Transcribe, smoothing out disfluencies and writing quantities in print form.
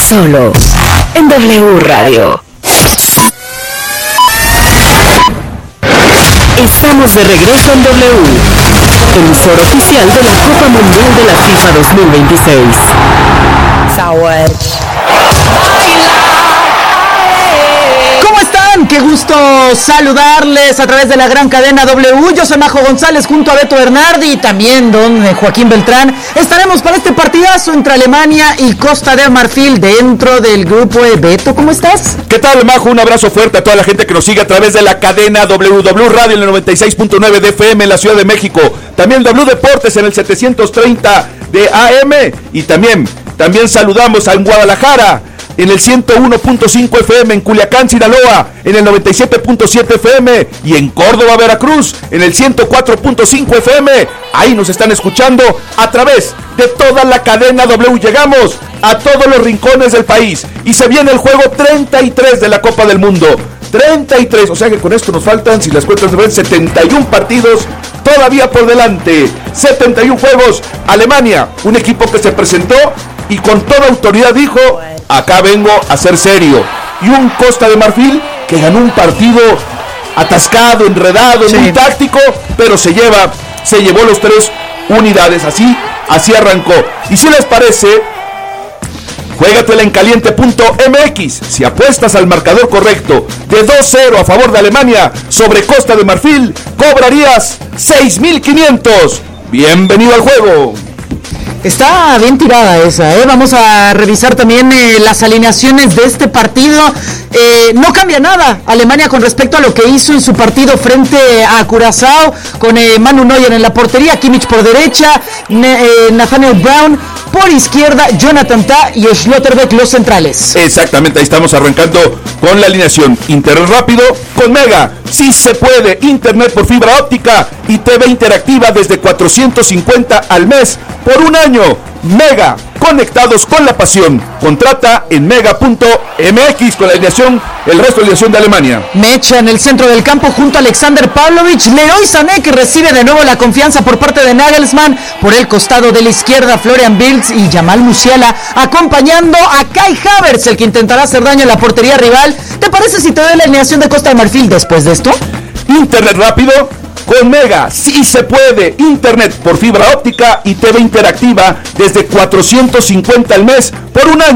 Solo en W Radio. Estamos de regreso en W, emisor oficial de la Copa Mundial de la FIFA 2026. ¿Cómo están? Qué gusto saludarles a través de la gran cadena W. Yo soy Majo González junto a Beto Bernardi y también don Joaquín Beltrán. Estaremos para este partidazo entre Alemania y Costa de Marfil dentro del grupo E. Beto, ¿cómo estás? ¿Qué tal, Majo? Un abrazo fuerte a toda la gente que nos sigue a través de la cadena W Radio en el 96.9 de FM en la Ciudad de México. También W Deportes en el 730 de AM. Y también saludamos a Guadalajara en el 101.5 FM, en Culiacán, Sinaloa, en el 97.7 FM y en Córdoba, Veracruz, en el 104.5 FM. Ahí nos están escuchando a través de toda la cadena W. Llegamos a todos los rincones del país y se viene el juego 33 de la Copa del Mundo. 33, o sea que con esto nos faltan, si las cuentas ven, 71 partidos todavía por delante. 71 juegos. Alemania, un equipo que se presentó y con toda autoridad dijo: acá vengo a ser serio. Y un Costa de Marfil que ganó un partido atascado, enredado, muy táctico, pero se llevó los 3 unidades. Así arrancó. Y si les parece, juégatela en caliente.mx. Si apuestas al marcador correcto de 2-0 a favor de Alemania sobre Costa de Marfil, cobrarías 6,500. Bienvenido al juego. Está bien tirada esa, ¿eh? Vamos a revisar también las alineaciones de este partido. No cambia nada Alemania con respecto a lo que hizo en su partido frente a Curazao, con Manu Neuer en la portería, Kimmich por derecha, Nathaniel Brown por izquierda, Jonathan Tah y Schlotterbeck los centrales. Exactamente, ahí estamos arrancando con la alineación. Internet rápido con Mega. Sí se puede, internet por fibra óptica y TV interactiva desde 450 al mes por un año. Mega, conectados con la pasión. Contrata en mega.mx con la alineación, el resto de la alineación de Alemania. Mecha en el centro del campo junto a Alexander Pavlovich, Leroy Sané, que recibe de nuevo la confianza por parte de Nagelsmann. Por el costado de la izquierda, Florian Wirtz y Jamal Musiala acompañando a Kai Havertz, el que intentará hacer daño en la portería rival. ¿Te parece si te doy la alineación de Costa de Marfil después de esto? Internet rápido con Mega, sí se puede, internet por fibra óptica y TV interactiva desde 450 al mes por un año.